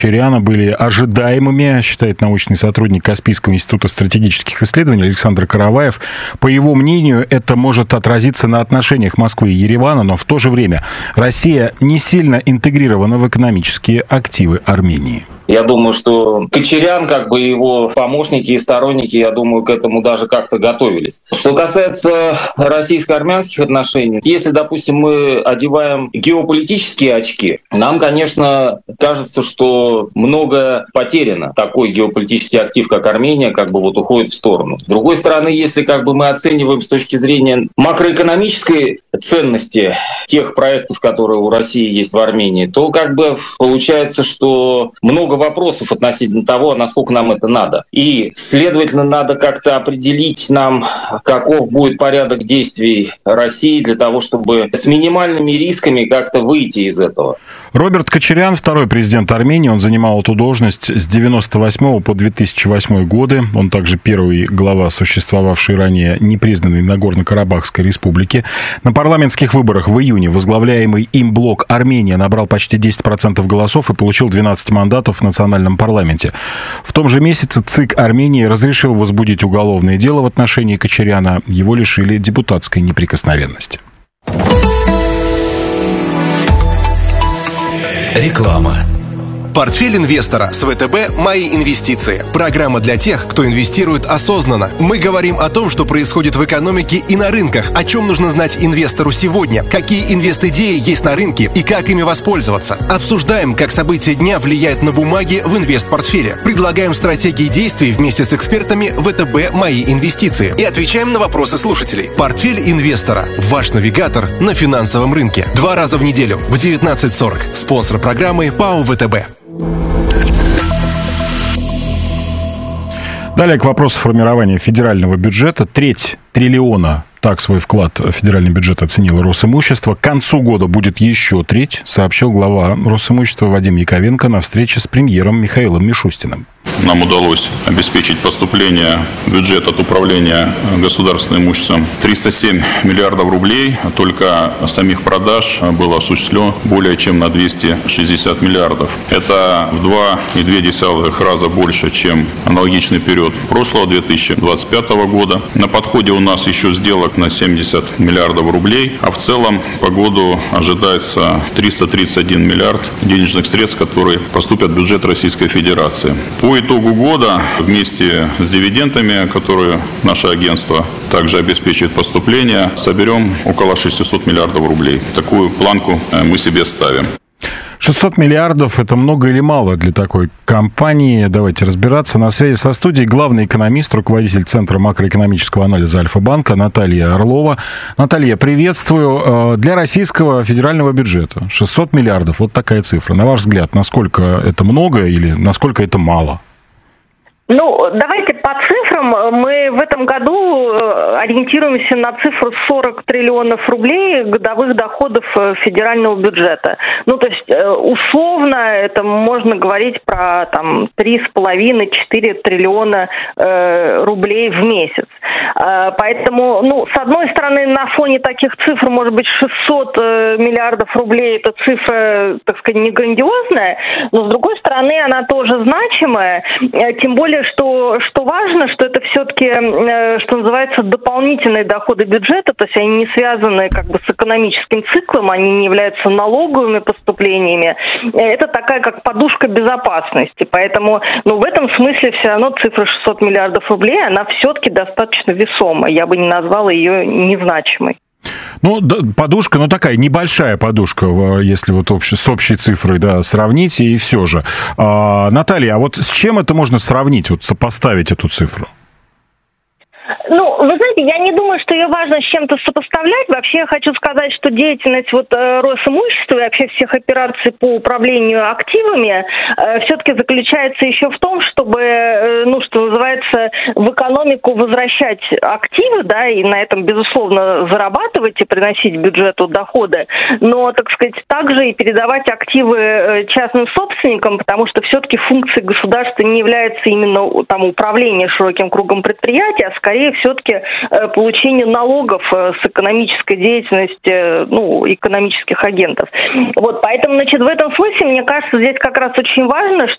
Кочаряна были ожидаемыми, считает научный сотрудник Каспийского института стратегических исследований Александр Караваев. По его мнению, это может отразиться на отношениях Москвы и Еревана, но в то же время Россия не сильно интегрирована в экономические активы Армении. Я думаю, что Кочарян, и его помощники и сторонники, я думаю, к этому даже как-то готовились. Что касается российско-армянских отношений, если, допустим, мы одеваем геополитические очки, нам, конечно, кажется, что многое потеряно. Такой геополитический актив, как Армения, уходит в сторону. С другой стороны, если мы оцениваем с точки зрения макроэкономической ценности тех проектов, которые у России есть в Армении, то получается, что много вопросов относительно того, насколько нам это надо. И, следовательно, надо как-то определить нам, каков будет порядок действий России для того, чтобы с минимальными рисками как-то выйти из этого. Роберт Кочарян, второй президент Армении, он занимал эту должность с 1998 по 2008 годы. Он также первый глава существовавшей ранее непризнанной Нагорно-Карабахской республики. На парламентских выборах в июне возглавляемый им блок «Армения» набрал почти 10% голосов и получил 12 мандатов в национальном парламенте. В том же месяце ЦИК Армении разрешил возбудить уголовное дело в отношении Кочаряна. Его лишили депутатской неприкосновенности. Реклама. Портфель инвестора с ВТБ «Мои инвестиции». Программа для тех, кто инвестирует осознанно. Мы говорим о том, что происходит в экономике и на рынках, о чем нужно знать инвестору сегодня, какие инвест-идеи есть на рынке и как ими воспользоваться. Обсуждаем, как события дня влияют на бумаги в инвест-портфеле. Предлагаем стратегии действий вместе с экспертами ВТБ «Мои инвестиции». И отвечаем на вопросы слушателей. Портфель инвестора. Ваш навигатор на финансовом рынке. 2 раза в неделю в 19:40. Спонсор программы ПАО ВТБ. Далее к вопросу формирования федерального бюджета. 1/3 триллиона, так свой вклад в федеральный бюджет оценило Росимущество. К концу года будет еще 1/3, сообщил глава Росимущества Вадим Яковенко на встрече с премьером Михаилом Мишустиным. Нам удалось обеспечить поступление в бюджет от управления государственным имуществом 307 миллиардов рублей. Только самих продаж было осуществлено более чем на 260 миллиардов. Это в 2,2 раза больше, чем аналогичный период прошлого 2025 года. На подходе у нас еще сделок на 70 миллиардов рублей, а в целом по году ожидается 331 миллиард денежных средств, которые поступят в бюджет Российской Федерации. По итогу года вместе с дивидендами, которые наше агентство также обеспечивает поступление, соберем около 600 миллиардов рублей. Такую планку мы себе ставим. 600 миллиардов – это много или мало для такой компании? Давайте разбираться. На связи со студией главный экономист, руководитель Центра макроэкономического анализа Альфа-банка Наталья Орлова. Наталья, приветствую. Для российского федерального бюджета 600 миллиардов – вот такая цифра. На ваш взгляд, насколько это много или насколько это мало? Давайте по цифрам. Мы в этом году ориентируемся на цифру 40 триллионов рублей годовых доходов федерального бюджета. То есть, условно, это можно говорить про 3,5-4 триллиона рублей в месяц. Поэтому, с одной стороны, на фоне таких цифр, может быть, 600 миллиардов рублей – это цифра, так сказать, не грандиозная, но, с другой стороны, она тоже значимая, тем более, что важно, что это все-таки, что называется, дополнительные доходы бюджета, то есть они не связаны с экономическим циклом, они не являются налоговыми поступлениями. Это такая как подушка безопасности. Поэтому, в этом смысле все равно цифра 600 миллиардов рублей, она все-таки достаточно весомая. Я бы не назвала ее незначимой. Подушка, такая небольшая подушка, если с общей цифрой, сравнить, и все же. Наталья, а вот с чем это можно сравнить, сопоставить эту цифру? Вы знаете, я не думаю, что ее важно с чем-то сопоставлять. Вообще я хочу сказать, что деятельность Росимущества и вообще всех операций по управлению активами все-таки заключается еще в том, чтобы, что называется, в экономику возвращать активы, и на этом, безусловно, зарабатывать и приносить бюджету доходы, но, так сказать, также и передавать активы частным собственникам, потому что все-таки функцией государства не является именно управление широким кругом предприятий, а скорее скорее все-таки получение налогов с экономической деятельности, экономических агентов. Вот, поэтому, значит, в этом смысле, мне кажется, здесь как раз очень важно,